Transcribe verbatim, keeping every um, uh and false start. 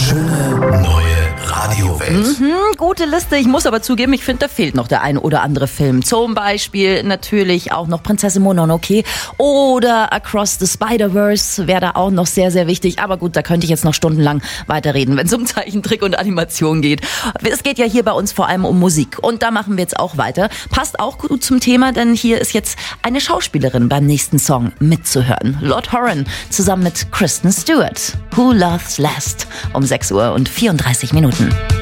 schöne neue Radiowelt. Mhm, gute Liste. Ich muss aber zugeben, ich finde, da fehlt noch der eine oder andere Film. Zum Beispiel natürlich auch noch Prinzessin Mononoke oder Across the Spider-Verse wäre da auch noch sehr, sehr wichtig. Aber gut, da könnte ich jetzt noch stundenlang weiterreden, wenn es um Zeichentrick und Animation geht. Es geht ja hier bei uns vor allem um Musik. Und da machen wir jetzt auch weiter. Passt auch gut zum Thema, denn hier ist jetzt eine Schauspielerin beim nächsten Song mitzuhören. Lord Horan zusammen mit Kristen Stewart. Who Loves Last? Um sechs Uhr und vierunddreißig Minuten.